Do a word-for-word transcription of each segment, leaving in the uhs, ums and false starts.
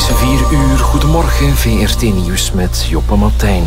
is vier uur. Goedemorgen, V R T Nieuws met Joppe Martijn.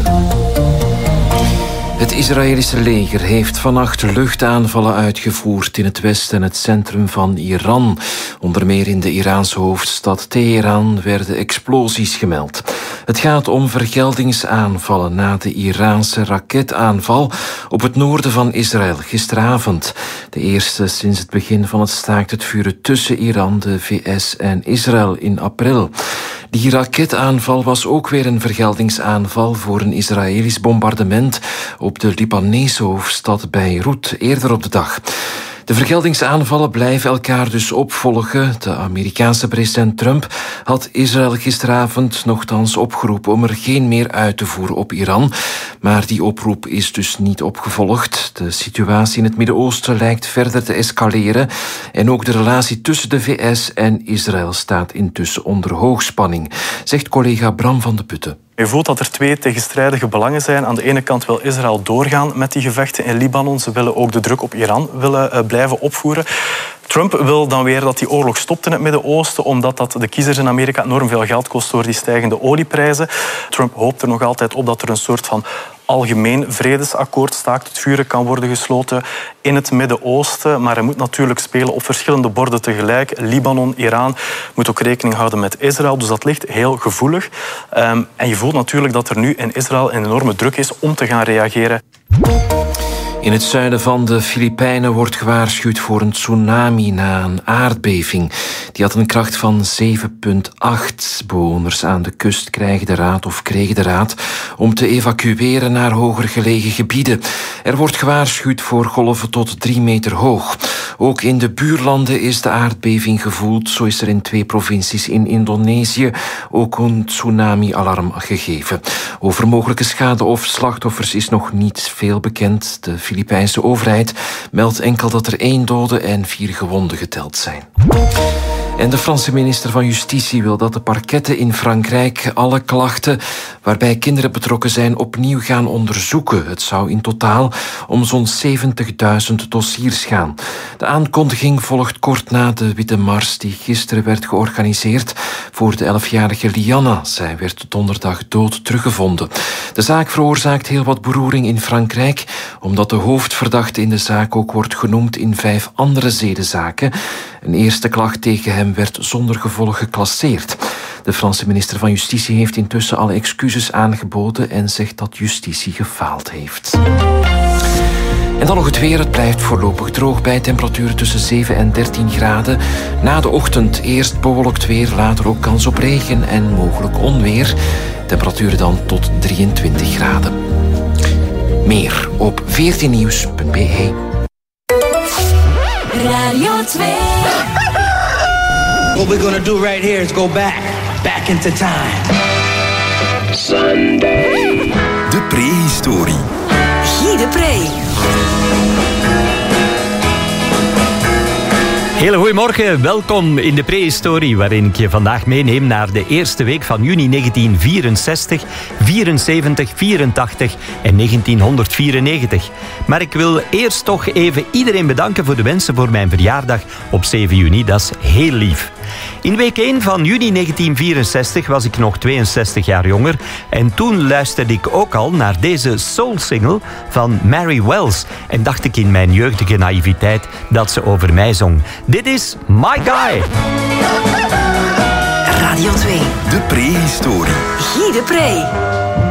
Het Israëlische leger heeft vannacht luchtaanvallen uitgevoerd in het westen en het centrum van Iran. Onder meer in de Iraanse hoofdstad Teheran werden explosies gemeld. Het gaat om vergeldingsaanvallen na de Iraanse raketaanval op het noorden van Israël gisteravond. De eerste sinds het begin van het staakt het vuren tussen Iran, de V S en Israël in april. Die raketaanval was ook weer een vergeldingsaanval voor een Israëlisch bombardement op de Libanese hoofdstad Beirut eerder op de dag. De vergeldingsaanvallen blijven elkaar dus opvolgen. De Amerikaanse president Trump had Israël gisteravond nochtans opgeroepen om er geen meer uit te voeren op Iran. Maar die oproep is dus niet opgevolgd. De situatie in het Midden-Oosten lijkt verder te escaleren. En ook de relatie tussen de V S en Israël staat intussen onder hoogspanning, zegt collega Bram van de Putten. Je voelt dat er twee tegenstrijdige belangen zijn. Aan de ene kant wil Israël doorgaan met die gevechten in Libanon. Ze willen ook de druk op Iran willen, uh, blijven opvoeren. Trump wil dan weer dat die oorlog stopt in het Midden-Oosten, omdat dat de kiezers in Amerika enorm veel geld kost door die stijgende olieprijzen. Trump hoopt er nog altijd op dat er een soort van algemeen vredesakkoord, staakt het vuren, kan worden gesloten in het Midden-Oosten. Maar hij moet natuurlijk spelen op verschillende borden tegelijk. Libanon, Iran, moet ook rekening houden met Israël. Dus dat ligt heel gevoelig. Um, en je voelt natuurlijk dat er nu in Israël een enorme druk is om te gaan reageren. In het zuiden van de Filipijnen wordt gewaarschuwd voor een tsunami na een aardbeving. Die had een kracht van zeven komma acht. Bewoners aan de kust krijgen de raad of kregen de raad om te evacueren naar hoger gelegen gebieden. Er wordt gewaarschuwd voor golven tot drie meter hoog. Ook in de buurlanden is de aardbeving gevoeld. Zo is er in twee provincies in Indonesië ook een tsunami-alarm gegeven. Over mogelijke schade of slachtoffers is nog niet veel bekend. De De Filipijnse overheid meldt enkel dat er één dode en vier gewonden geteld zijn. En de Franse minister van Justitie wil dat de parketten in Frankrijk alle klachten waarbij kinderen betrokken zijn opnieuw gaan onderzoeken. Het zou in totaal om zo'n zeventigduizend dossiers gaan. De aankondiging volgt kort na de Witte Mars die gisteren werd georganiseerd voor de elfjarige Lianna. Zij werd donderdag dood teruggevonden. De zaak veroorzaakt heel wat beroering in Frankrijk, omdat de hoofdverdachte in de zaak ook wordt genoemd in vijf andere zedenzaken. Een eerste klacht tegen hem werd zonder gevolg geclasseerd. De Franse minister van Justitie heeft intussen alle excuses aangeboden en zegt dat justitie gefaald heeft. En dan nog het weer. Het blijft voorlopig droog bij temperaturen tussen zeven en dertien graden. Na de ochtend eerst bewolkt weer, later ook kans op regen en mogelijk onweer. Temperaturen dan tot drieëntwintig graden. Meer op veertien nieuws punt b e. Radio twee. What we're gonna do right here is go back, back into time. Sunday. De prehistorie. Guy de Pre. Hele goedemorgen, welkom in de prehistorie, waarin ik je vandaag meeneem naar de eerste week van juni negentien vierenzestig, vierenzeventig, vierentachtig en negentienhonderdvierennegentig. Maar ik wil eerst toch even iedereen bedanken voor de wensen voor mijn verjaardag op zeven juni, dat is heel lief. In week één van juni negentien vierenzestig was ik nog tweeënzestig jaar jonger en toen luisterde ik ook al naar deze soul-single van Mary Wells en dacht ik in mijn jeugdige naïviteit dat ze over mij zong. Dit is My Guy. Radio twee. De prehistorie. Guy de Pre.